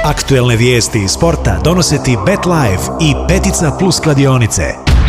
Aktuelne vijesti iz sporta donose ti Bet Live i Petica Plus kladionice.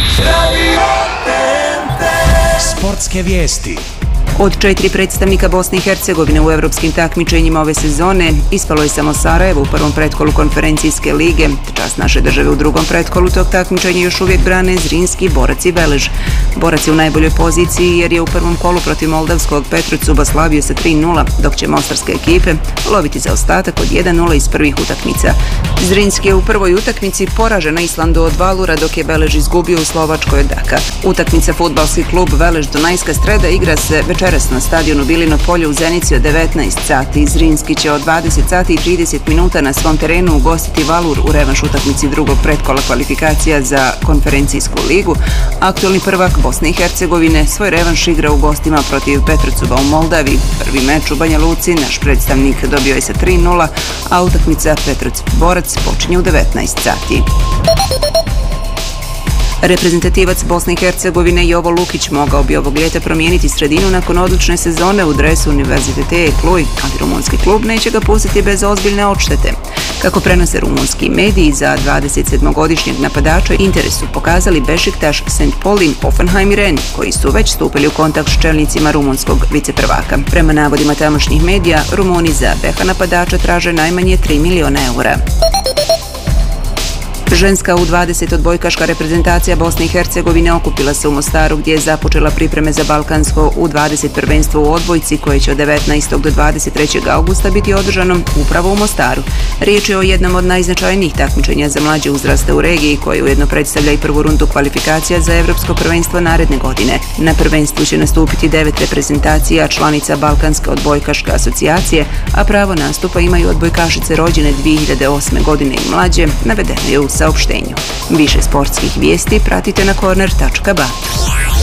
Sportske vijesti. Od 4 predstavnika Bosne i Hercegovine u evropskim takmičenjima ove sezone ispalo je samo Sarajevo u prvom pretkolu konferencijske lige. Čast naše države u drugom pretkolu tog takmičenja još uvijek brane Zrinski, Borac i Velež. Borac je u najboljoj poziciji jer je u prvom kolu protiv moldavskog Petrucuba slavio sa 3-0, dok će mostarske ekipe loviti za ostatak od 1-0 iz prvih utakmica. Zrinski je u prvoj utakmici poražen na Islandu od Valura, dok je Velež izgubio u Slovačkoj od Daka. Utakmica fudbalski klub Velež Dunajska Streda igra se večeras na stadionu Bilino polje u Zenici od 19 sati. Zrinski će od 20 sati i 30 minuta na svom terenu ugostiti Valur u revanš utakmici drugog pretkola kvalifikacija za konferencijsku ligu. Aktualni prvak Bosne i Hercegovine svoj revanš igra u gostima protiv Petrucuba u Moldavi. Prvi meč u Banja Luci naš predstavnik dobio je sa 3-0, a utakmica Petruc-Borac počinje u 19 sati. Reprezentativac Bosne i Hercegovine Jovo Lukić mogao bi ovog ljeta promijeniti sredinu nakon odlične sezone u dresu Univerzitete Cluj, ali rumunski klub neće ga pustiti bez ozbiljne odštete. Kako prenose rumunski mediji, za 27-godišnjeg napadača interes su pokazali Bešiktaš, St. Pauli, Hoffenheim i Rennes, koji su već stupili u kontakt s čelnicima rumunskog viceprvaka. Prema navodima tamošnjih medija, Rumuni za BH napadača traže najmanje 3 miliona eura. Ženska U20 odbojkaška reprezentacija Bosne i Hercegovine okupila se u Mostaru, gdje je započela pripreme za balkansko U20 prvenstvo u odbojci koje će od 19. do 23. augusta biti održano upravo u Mostaru. Riječ je o jednom od najznačajnijih takmičenja za mlađe uzraste u regiji, koje ujedno predstavlja i prvu rundu kvalifikacija za evropsko prvenstvo naredne godine. Na prvenstvu će nastupiti 9 reprezentacija članica Balkanske odbojkaške asocijacije, a pravo nastupa imaju odbojkašice rođene 2008. godine i mlađe, navedeno je u saopštenju. Više sportskih vijesti pratite na corner.ba.